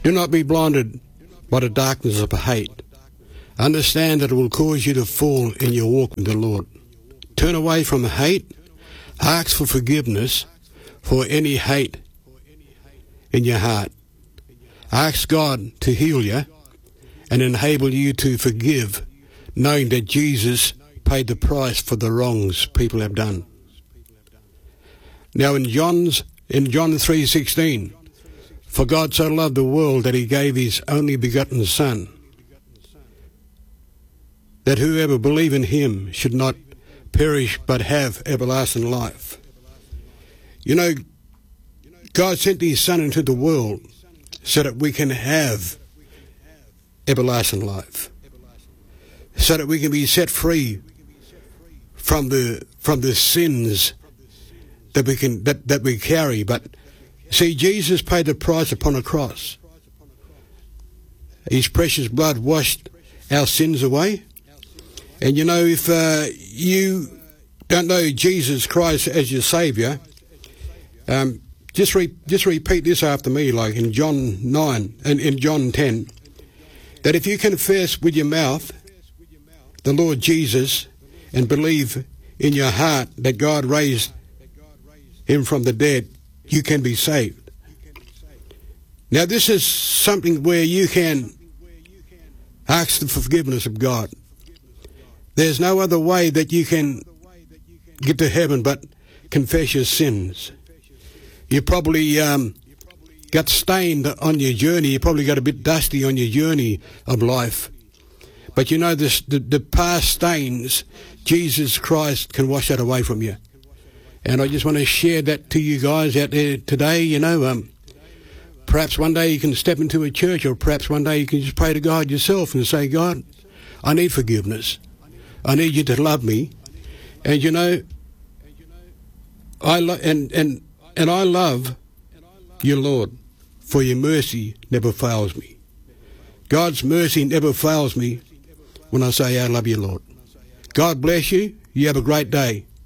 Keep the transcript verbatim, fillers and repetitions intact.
Do not be blinded by the darkness of hate. Understand that it will cause you to fall in your walk with the Lord. Turn away from hate. Ask for forgiveness for any hate in your heart. Ask God to heal you and enable you to forgive, knowing that Jesus paid the price for the wrongs people have done. Now in John's in John three sixteen, for God so loved the world that he gave his only begotten Son, that whoever believe in him should not perish but have everlasting life. You know, God sent his Son into the world so that we can have everlasting life, so that we can be set free from the from the sins that we can that, that we carry. But see, Jesus paid the price upon a cross. His precious blood washed our sins away. And you know, if uh, you don't know Jesus Christ as your Saviour, um, just re- just repeat this after me, like in John nine and in John ten, that if you confess with your mouth the Lord Jesus and believe in your heart that God raised him from the dead, you can be saved. Now this is something where you can ask the forgiveness of God. There's no other way that you can get to heaven but confess your sins. You probably um, got stained on your journey. You probably got a bit dusty on your journey of life. But you know, this, the, the past stains, Jesus Christ can wash that away from you. And I just want to share that to you guys out there today. You know, um, perhaps one day you can step into a church, or perhaps one day you can just pray to God yourself and say, God, I need forgiveness. I need you to love me. And you know, I lo- and, and, and I love you, Lord, for your mercy never fails me. God's mercy never fails me when I say I love you, Lord. God bless you. You have a great day.